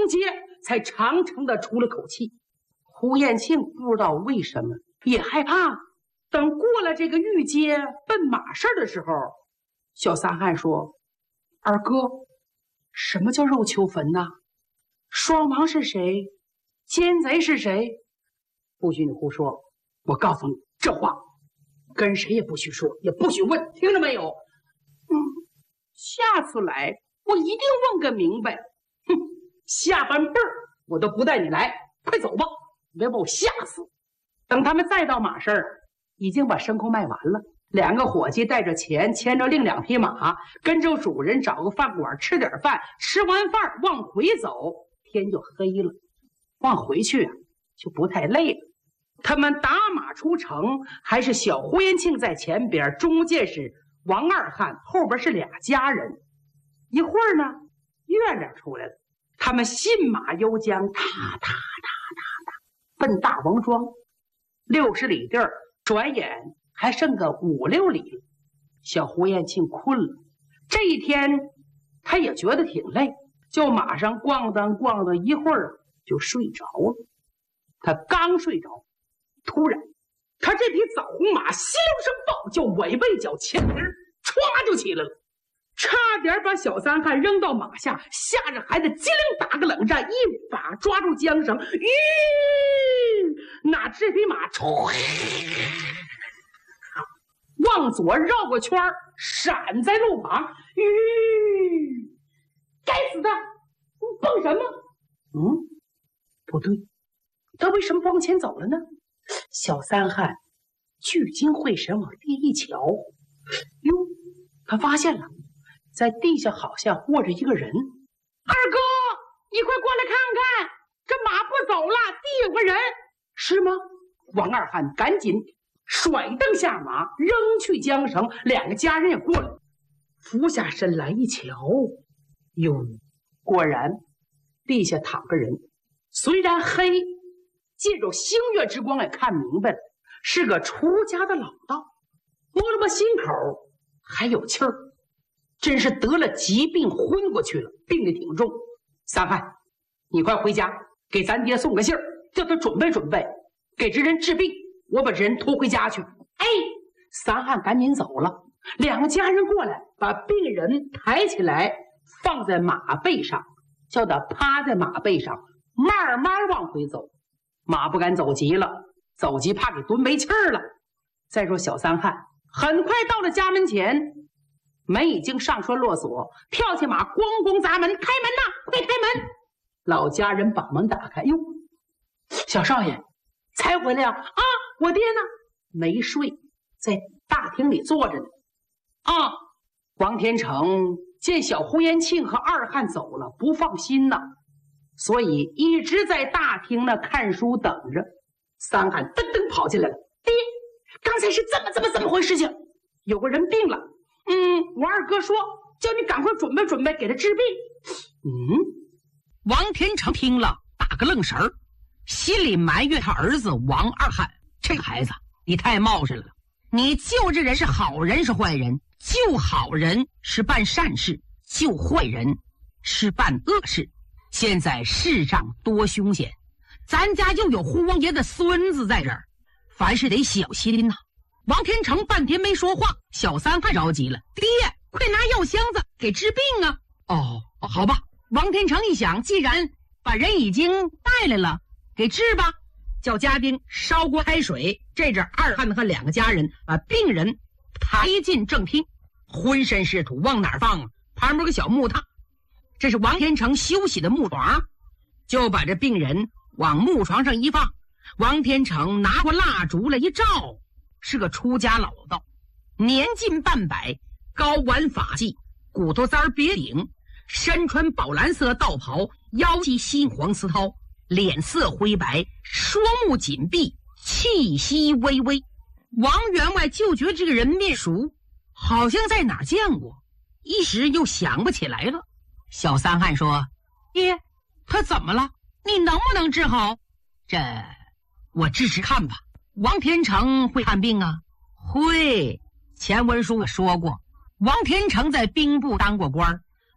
迎接，才长长的出了口气。胡延庆不知道为什么也害怕。等过了这个御街奔马市的时候，小三汉说：“二哥，什么叫肉丘坟呐？双王是谁？奸贼是谁？不许你胡说！我告诉你，这话跟谁也不许说，也不许问，听着没有？下次来我一定问个明白。哼，下半辈儿我都不带你来，快走吧，别把我吓死！”等他们再到马市，已经把牲口卖完了。2个伙计带着钱，牵着另2匹马，跟着主人找个饭馆吃点饭，吃完饭往回走，天就黑了。往回去啊，就不太累了。他们打马出城，还是小胡延庆在前边，中间是王二汉，后边是2家人。一会儿呢，月亮出来了，他们信马由缰，踏奔大王庄。60里地儿，转眼还剩个5、6里了。小胡延庆困了，这一天他也觉得挺累，就马上咣当咣当，一会儿就睡着了。他刚睡着，突然他这匹枣红马稀溜声暴叫，尾背脚前蹄歘就起来了，差点把小三汉扔到马下，吓着孩子机灵打个冷战，一把抓住缰绳，哪知这匹马往左绕个圈，闪在路旁。该死的，蹦什么？不对，他为什么往前走了呢？小三汉聚精会神往地一瞧，哟，他发现了，在地下好像卧着一个人。二哥，你快过来看看，这马不走了，地有个人。是吗？王二汉赶紧甩蹬下马，扔去缰绳，2个家人也过来，俯下身来一瞧，哟，果然地下躺个人，虽然黑，借着星月之光也看明白了，是个出家的老道，摸了摸心口，还有气儿，真是得了疾病昏过去了，病得挺重。三汉，你快回家给咱爹送个信儿，叫他准备准备，给这人治病，我把这人拖回家去。哎，三汉赶紧走了，2个家人过来，把病人抬起来，放在马背上，叫他趴在马背上，慢慢往回走。马不敢走急了，走急怕给蹲没气儿了。再说小三汉很快到了家门前，门已经上栓落锁，跳起马，咣咣砸门，开门呐，快开门！老家人把门打开，哟，小少爷才回来啊？啊，我爹呢？没睡，在大厅里坐着呢。啊，王天成见小胡延庆和二汉走了，不放心呐，所以一直在大厅呢看书等着。三汉噔噔跑进来了，爹，刚才是怎么回事情？有个人病了，我二哥说叫你赶快准备准备，给他治病。 王天成听了打个愣神儿，心里埋怨他儿子王二汉，这个孩子你太冒失了，你救这人是好人是坏人？救好人是办善事，救坏人是办恶事。现在世上多凶险，咱家又有胡王爷的孙子在这儿，凡事得小心呐。王天成半天没说话，小三汉着急了，爹，快拿药箱子给治病啊！哦，好吧。王天成一想，既然把人已经带来了，给治吧，叫家丁烧锅开水。这阵二汉和2个家人把病人抬进正厅，浑身是土，往哪儿放啊？旁边有个小木榻，这是王天成休息的木床，就把这病人往木床上一放。王天成拿过蜡烛来一照，是个出家老道，年近半百，高挽发髻，骨头簪别顶，身穿宝蓝色道袍，腰系新黄丝绦，脸色灰白，双目紧闭，气息微微。王员外就觉得这个人面熟，好像在哪儿见过，一时又想不起来了。小三汉说：“爹，他怎么了？你能不能治好？”这我治治看吧。王天成会看病啊？会。前文书我说过，王天成在兵部当过官，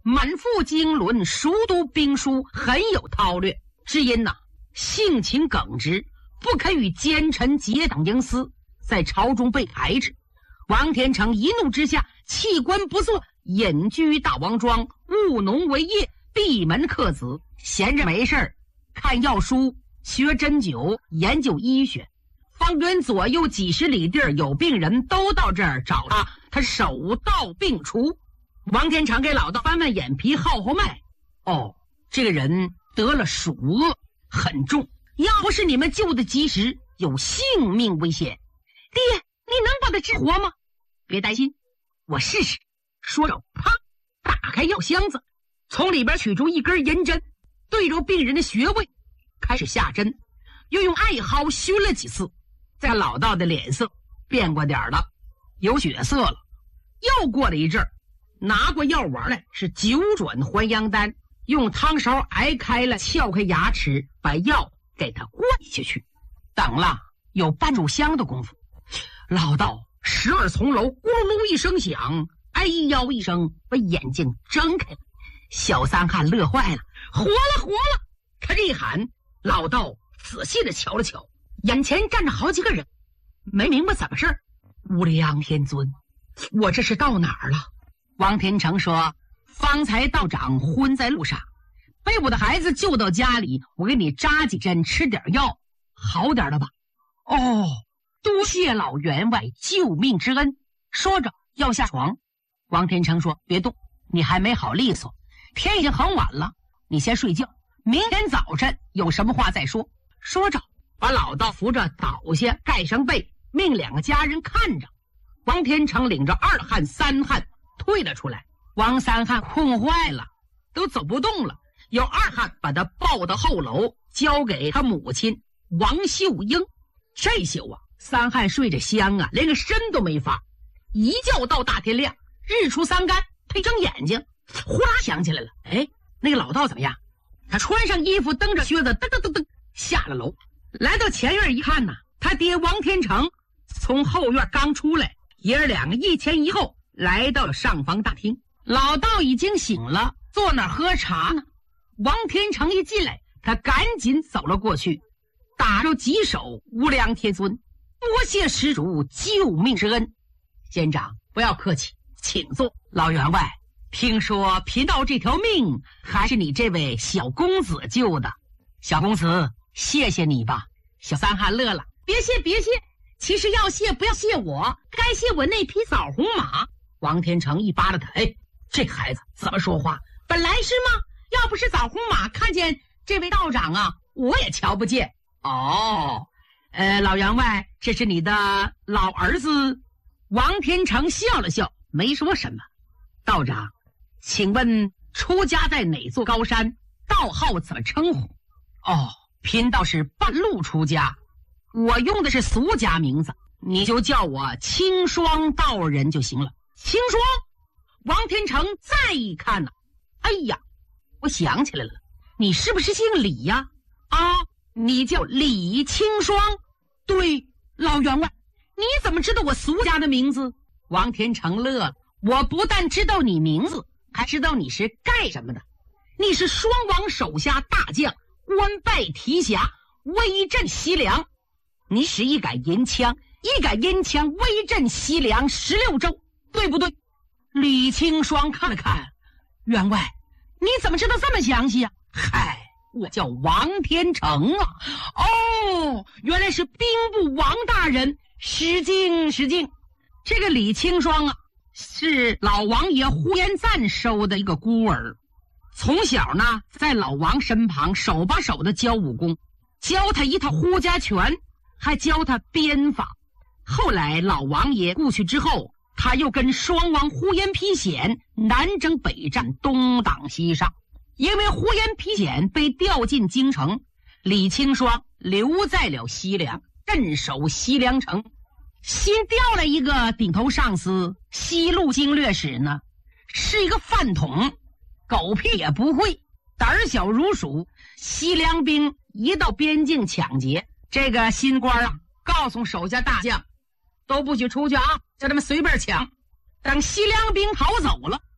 满腹经纶，熟读兵书，很有韬略。只因性情耿直，不肯与奸臣结党营私，在朝中被排斥。王天成一怒之下，弃官不做，隐居大王庄，务农为业，闭门克子，闲着没事看药书，学针灸，研究医学。方圆左右几十里地有病人都到这儿找他，他手到病除。王天成给老道翻翻眼皮，号号脉。这个人得了鼠恶，很重，要不是你们救得及时，有性命危险。爹，你能把他治活吗？别担心，我试试。说着，啪，打开药箱子，从里边取出一根银针，对着病人的穴位开始下针，又用艾蒿熏了几次。在老道的脸色变过点了，有血色了。又过了一阵儿，拿过药丸来，是九转还阳丹，用汤勺挨开了，撬开牙齿，把药给他灌下去。等了有半炷香的功夫，老道十二层楼咕噜噜一声响，哎呦一声，把眼睛睁开了。小三汉乐坏了，活了活了！他这一喊，老道仔细的瞧了瞧，眼前站着好几个人，没明白怎么事。无量天尊，我这是到哪儿了？王天成说，方才道长昏在路上，被我的孩子救到家里，我给你扎几针，吃点药，好点了吧？多谢老员外救命之恩。说着要下床，王天成说，别动，你还没好利索，天已经很晚了，你先睡觉，明天早晨有什么话再说。说着把老道扶着倒下，盖上被，命两个家人看着。王天成领着二汉三汉退了出来。王三汉困坏了，都走不动了，有二汉把他抱到后楼，交给他母亲王秀英。这宿三汉睡着香连个身都没发，一觉到大天亮，日出三竿，他一睁眼睛，呼啦想起来了，那个老道怎么样？他穿上衣服，蹬着靴子，噔噔噔噔下了楼，来到前院一看他爹王天成从后院刚出来，爷儿两个一前一后来到了上房大厅。老道已经醒了，坐那儿喝茶呢。王天成一进来，他赶紧走了过去，打着几手，无量天尊，多谢施主救命之恩。仙长不要客气，请坐。老员外，听说贫道这条命还是你这位小公子救的。小公子，谢谢你吧。小三汉乐了，别谢别谢，其实要谢不要谢我，该谢我那匹枣红马。王天成一扒拉他，这孩子怎么说话？本来是吗？要不是枣红马看见这位道长我也瞧不见。老员外，这是你的老儿子。王天成笑了笑，没说什么。道长，请问出家在哪座高山？道号怎么称呼？贫道是半路出家，我用的是俗家名字，你就叫我清霜道人就行了。清霜？王天成再一看哎呀，我想起来了，你是不是姓李呀？你叫李清霜。对，老员外，你怎么知道我俗家的名字？王天成乐了，我不但知道你名字，还知道你是干什么的。你是双王手下大将，官拜提辖，威震西凉。你使一杆银枪，一杆银枪威震西凉16州，对不对？李清霜看了看，员外，你怎么知道这么详细嗨，我叫王天成原来是兵部王大人，失敬失敬。这个李清霜是老王爷呼延赞收的一个孤儿，从小在老王身旁手把手的教武功，教他一套呼家拳，还教他鞭法。后来老王爷故去之后，他又跟双王呼延丕显南征北战，东挡西上。因为呼延丕显被调进京城，李清霜留在了西凉，镇守西凉城。新调了一个顶头上司，西路经略使是一个饭桶，狗屁也不会，胆小如鼠。西凉兵一到边境抢劫，这个新官告诉手下大将，都不许出去叫他们随便抢。等西凉兵逃走了，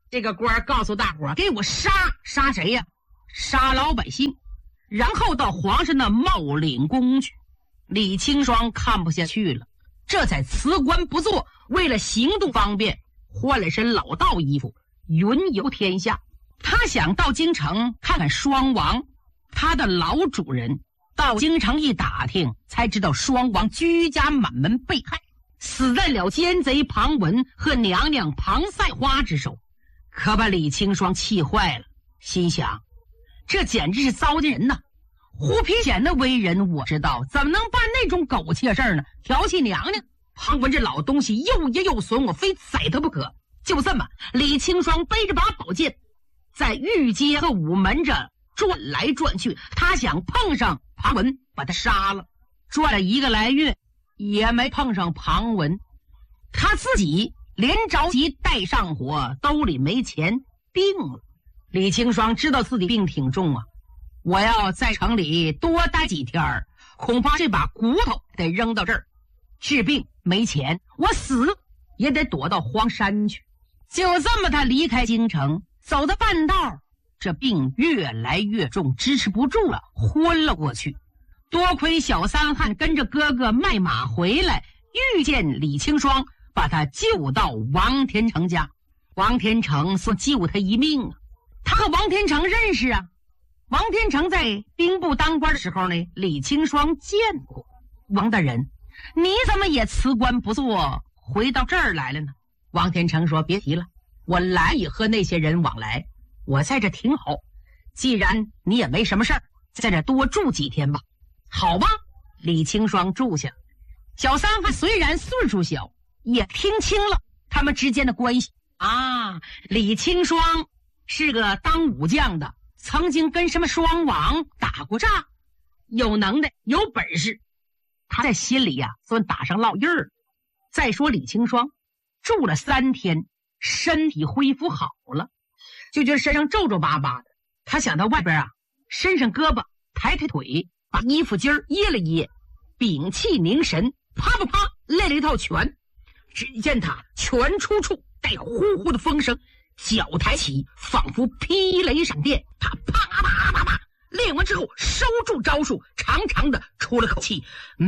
这个官告诉大伙，给我杀谁呀？杀老百姓，然后到皇上那冒领功去。李清霜看不下去了，这才辞官不做，为了行动方便，换了身老道衣服，云游天下。他想到京城看看双王，他的老主人。到京城一打听，才知道双王居家满门被害，死在了奸贼庞文和娘娘庞赛花之手，可把李清霜气坏了，心想这简直是糟践人呐！胡皮显的为人我知道，怎么能办那种苟且事儿呢？调戏娘娘，庞文这老东西又野又损，我非宰他不可。就这么，李清霜背着把宝剑，在御街和午门这转来转去，他想碰上庞文，把他杀了。转了1个来月，也没碰上庞文。他自己连着急带上火，兜里没钱，病了。李清霜知道自己病挺重啊，我要在城里多待几天，恐怕这把骨头得扔到这儿。治病没钱，我死也得躲到荒山去。就这么，他离开京城，走到半道，这病越来越重，支持不住了，昏了过去。多亏小三汉跟着哥哥卖马回来，遇见李清霜，把他救到王天成家。王天成说救他一命啊。他和王天成认识啊。王天成在兵部当官的时候呢，李清霜见过。王大人，你怎么也辞官不做，回到这儿来了呢？王天成说别提了，我来也和那些人往来，我在这挺好，既然你也没什么事儿，在这多住几天吧。好吧，李清霜住下。小三汉虽然岁数小，也听清了他们之间的关系啊。李清霜是个当武将的，曾经跟什么双王打过仗，有能耐有本事，他在心里呀算打上烙印儿。再说李清霜住了3天，身体恢复好了，就觉得身上皱皱巴巴的。他想到外边啊，伸伸胳膊，抬抬腿，把衣服襟儿掖了掖，屏气凝神，啪啪啪练了一套拳。只见他拳出处带呼呼的风声，脚抬起，仿佛劈雷闪电。他啪啪啪啪练完之后，收住招数，长长的出了口气。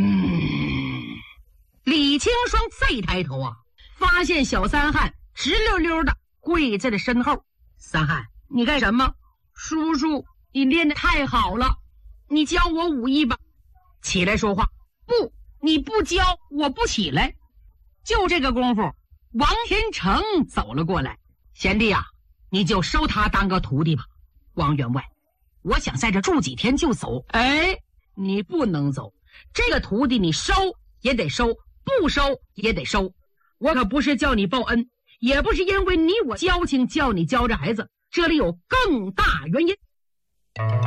李清霜再抬头啊，发现小三汉直溜溜的跪在了身后。三汉，你干什么？叔叔，你练得太好了，你教我武艺吧。起来说话。不，你不教我不起来。就这个功夫，王天成走了过来。贤弟啊，你就收他当个徒弟吧。王员外，我想在这住几天就走。哎，你不能走，这个徒弟你收也得收，不收也得收。我可不是叫你报恩，也不是因为你我交情叫你教这孩子，这里有更大原因。